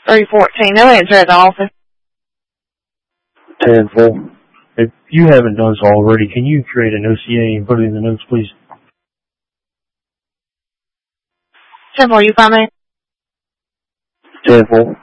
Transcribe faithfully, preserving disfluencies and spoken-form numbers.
three fourteen. No answer at the office. ten four. If you haven't done so already, can you create an O C A and put it in the notes, please? ten four, you find me? ten four.